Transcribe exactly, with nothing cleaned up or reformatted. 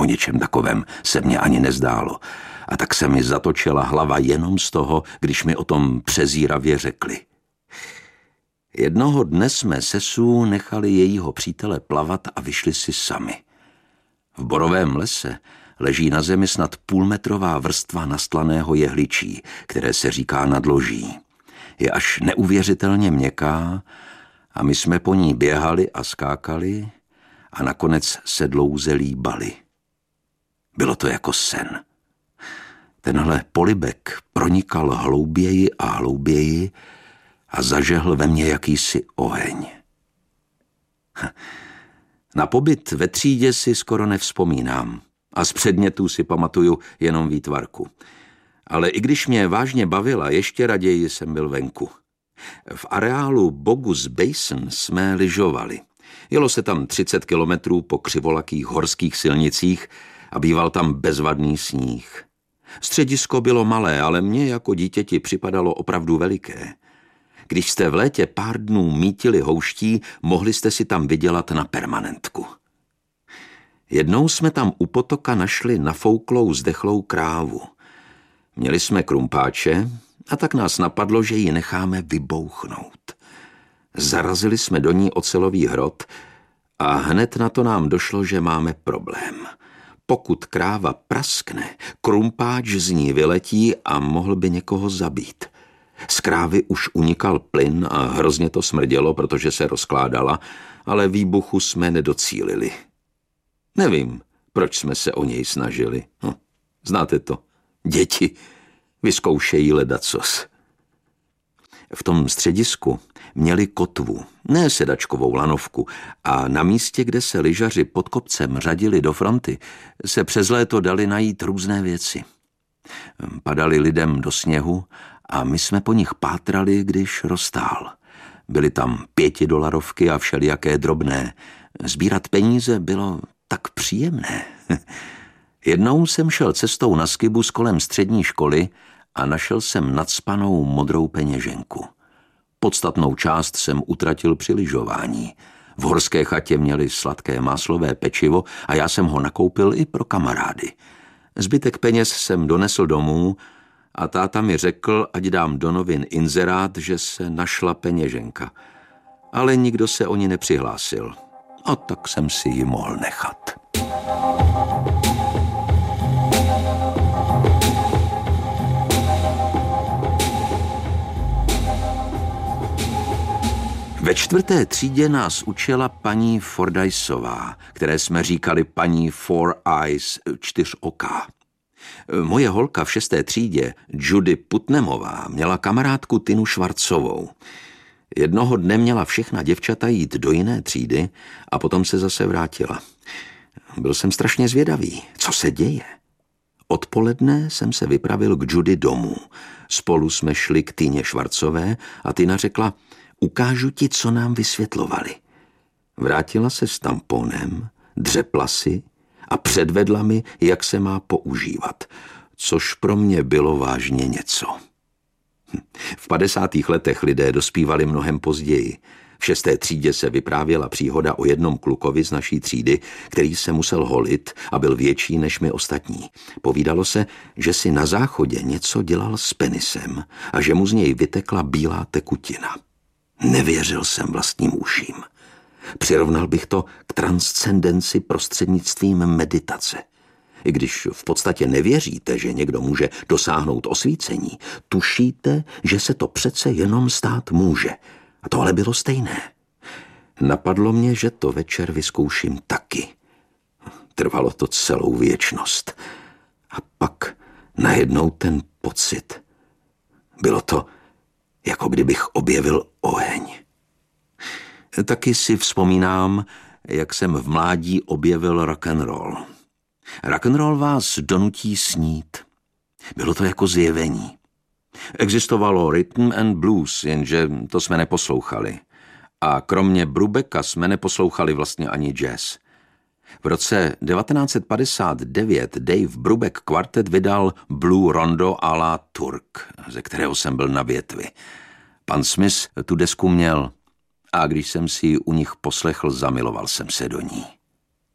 něčem takovém se mně ani nezdálo. A tak se mi zatočila hlava jenom z toho, když mi o tom přezíravě řekli. Jednoho dne jsme se Sue nechali jejího přítele plavat a vyšli si sami. V borovém lese leží na zemi snad půlmetrová vrstva nastlaného jehličí, které se říká nadloží. Je až neuvěřitelně měkká a my jsme po ní běhali a skákali a nakonec se dlouze líbali. Bylo to jako sen. Tenhle polibek pronikal hlouběji a hlouběji a zažehl ve mně jakýsi oheň. Na pobyt ve třídě si skoro nevzpomínám a z předmětů si pamatuju jenom výtvarku. Ale i když mě vážně bavila, ještě raději jsem byl venku. V areálu Bogus Basin jsme lyžovali. Jelo se tam třicet kilometrů po křivolakých horských silnicích a býval tam bezvadný sníh. Středisko bylo malé, ale mně jako dítěti připadalo opravdu veliké. Když jste v létě pár dnů mítili houští, mohli jste si tam vydělat na permanentku. Jednou jsme tam u potoka našli nafouklou zdechlou krávu. Měli jsme krumpáče a tak nás napadlo, že ji necháme vybouchnout. Zarazili jsme do ní ocelový hrot a hned na to nám došlo, že máme problém. Pokud kráva praskne, krumpáč z ní vyletí a mohl by někoho zabít. Z krávy už unikal plyn a hrozně to smrdělo, protože se rozkládala, ale výbuchu jsme nedocílili. Nevím, proč jsme se o něj snažili. Hm, znáte to. Děti vyzkoušejí ledacos. V tom středisku měli kotvu, ne sedačkovou lanovku, a na místě, kde se lyžaři pod kopcem řadili do fronty, se přes léto dali najít různé věci. Padali lidem do sněhu a my jsme po nich pátrali, když roztál. Byly tam pětidolarovky a všelijaké drobné. Sbírat peníze bylo tak příjemné. Jednou jsem šel cestou na Skibus kolem střední školy a našel jsem nacpanou modrou peněženku. Podstatnou část jsem utratil při lyžování. V horské chatě měli sladké máslové pečivo a já jsem ho nakoupil i pro kamarády. Zbytek peněz jsem donesl domů a táta mi řekl, ať dám do novin inzerát, že se našla peněženka. Ale nikdo se o ní nepřihlásil. A tak jsem si ji mohl nechat. Ve čtvrté třídě nás učila paní Fordyceová, které jsme říkali paní Four Eyes, čtyřoká. Moje holka v šesté třídě, Judy Putnamová, měla kamarádku Tinu Švarcovou. Jednoho dne měla všechna děvčata jít do jiné třídy a potom se zase vrátila. Byl jsem strašně zvědavý, co se děje. Odpoledne jsem se vypravil k Judy domů. Spolu jsme šli k Tině Švarcové a Tina řekla: ukážu ti, co nám vysvětlovali. Vrátila se s tamponem, dřepla si a předvedla mi, jak se má používat, což pro mě bylo vážně něco. V padesátých letech lidé dospívali mnohem později. V šesté třídě se vyprávěla příhoda o jednom klukovi z naší třídy, který se musel holit a byl větší než my ostatní. Povídalo se, že si na záchodě něco dělal s penisem a že mu z něj vytekla bílá tekutina. Nevěřil jsem vlastním uším. Přirovnal bych to k transcendenci prostřednictvím meditace. I když v podstatě nevěříte, že někdo může dosáhnout osvícení, tušíte, že se to přece jenom stát může. A to ale bylo stejné. Napadlo mě, že to večer vyzkouším taky. Trvalo to celou věčnost. A pak najednou ten pocit. Bylo to, jako kdybych objevil oheň. Taky si vzpomínám, jak jsem v mládí objevil rock'n'roll. Rock'n'roll vás donutí snít. Bylo to jako zjevení. Existovalo rhythm and blues, jenže to jsme neposlouchali. A kromě Brubecka jsme neposlouchali vlastně ani jazz. V roce devatenáct set padesát devět Dave Brubeck Quartet vydal Blue Rondo à la Turk, ze kterého jsem byl na větvi. Pan Smith tu desku měl a když jsem si ji u nich poslechl, zamiloval jsem se do ní.